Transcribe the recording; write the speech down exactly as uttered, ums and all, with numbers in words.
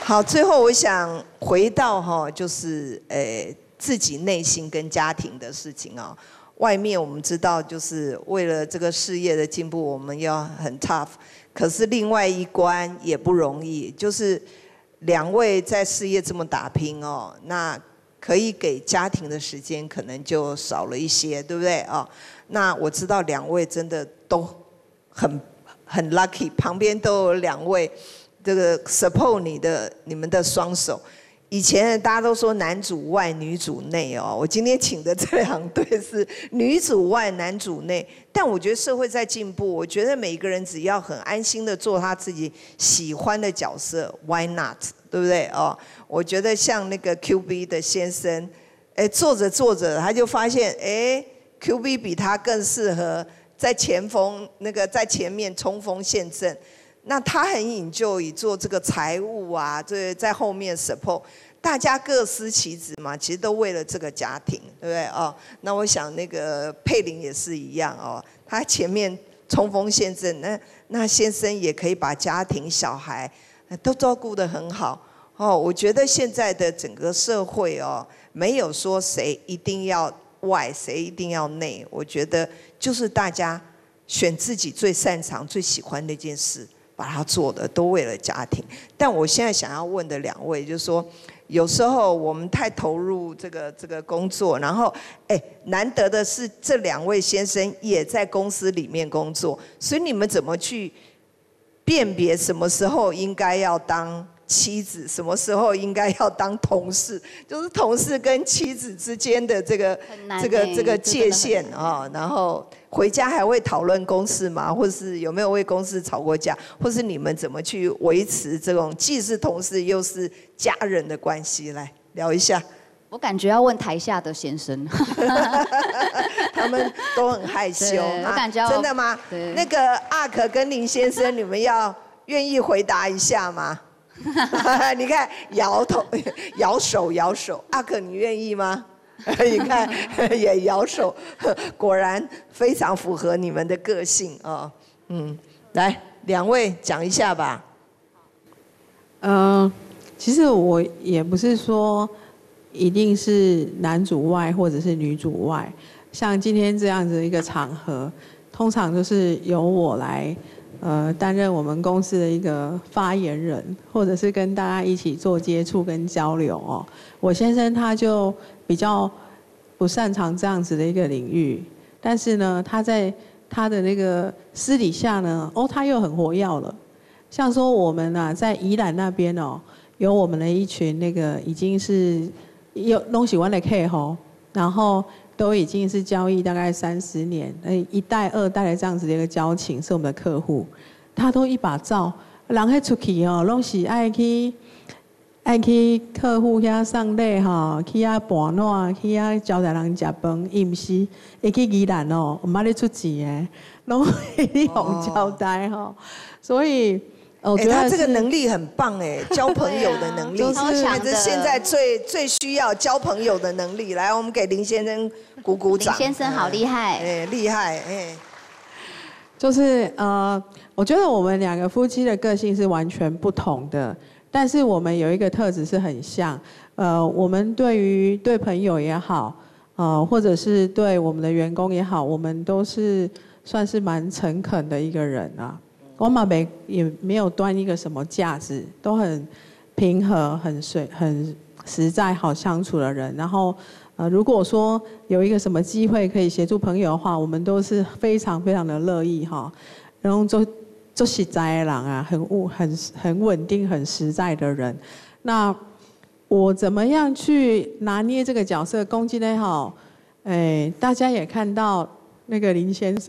好，最后我想回到哈，就是呃自己内心跟家庭的事情啊。外面我们知道，就是为了这个事业的进步，我们要很 tough。可是另外一关也不容易，就是两位在事业这么打拼哦，那可以给家庭的时间可能就少了一些，对不对啊？那我知道两位真的都很很 lucky， 旁边都有两位。这个 support 你的你们的双手，以前大家都说男主外女主内哦，我今天请的这两对是女主外男主内，但我觉得社会在进步，我觉得每个人只要很安心的做他自己喜欢的角色 ，Why not？ 对不对哦？我觉得像那个 Q B 的先生，哎，做着做着他就发现，哎 ，Q B 比他更适合在前锋那个在前面冲锋陷阵。那他很enjoy做这个财务啊，这在后面 support， 大家各司其职嘛，其实都为了这个家庭，对不对哦？那我想那个佩玲也是一样哦，他前面冲锋陷阵，那那先生也可以把家庭、小孩都照顾得很好哦。我觉得现在的整个社会哦，没有说谁一定要外，谁一定要内，我觉得就是大家选自己最擅长、最喜欢的一件事。把它做的都为了家庭，但我现在想要问的两位，就是说，有时候我们太投入这个这个工作，然后，哎，难得的是这两位先生也在公司里面工作，所以你们怎么去辨别什么时候应该要当妻子，什么时候应该要当同事？就是同事跟妻子之间的这个这个这个界限啊，然后。回家还会讨论公事吗？或是有没有为公事吵过架？或是你们怎么去维持这种既是同事又是家人的关系？来聊一下。 我感觉要问台下的先生， 他们都很害羞。 我感觉要真的吗？那个阿可跟林先生，你们要愿意回答一下吗？你看摇头、摇手、摇手。阿可，你愿意吗？你看也摇手，果然非常符合你们的个性哦。嗯，来，两位讲一下吧。 嗯、呃，其实我也不是说一定是男主外或者是女主外，像今天这样子一个场合，通常就是由我来呃担任我们公司的一个发言人，或者是跟大家一起做接触跟交流哦。我先生他就比较不擅长这样子的一个领域，但是呢，他在他的那个私底下呢，哦，他又很活跃了。像说我们啊，在宜兰那边哦，有我们的一群那个已经是有弄喜欢的客户，然后都已经是交易大概三十年，呃，一代二代的这样子的一个交情是我们的客户，他都一把照，人迄出去哦，拢是爱去。爱去客户遐送礼吼，去遐盘烂，去遐招待人食饭，伊毋是会去宜兰哦，毋捌咧出钱诶，拢会去互招待吼。所以我觉得、 欸、他这个能力很棒哎，交朋友的能力， 超强的。 这现在最最需要交朋友的能力。来，我们给林先生鼓鼓掌。 林先生好厉害， 哎、欸，厉害哎、欸。 就是呃，我觉得我们两个夫妻的个性是完全不同的。但是我们有一个特质是很像，呃，我们对于对朋友也好，呃，或者是对我们的员工也好，我们都是算是蛮诚恳的一个人啊。我马北也没有端一个什么架子，都很平和、很水、很实在、好相处的人。然后，呃，如果说有一个什么机会可以协助朋友的话，我们都是非常非常的乐意哈。然后就。做实在的人啊，很稳、很很稳定、很实在的人。那我怎么样去拿捏这个角色？攻击呢？哈，哎，大家也看到那个林先生。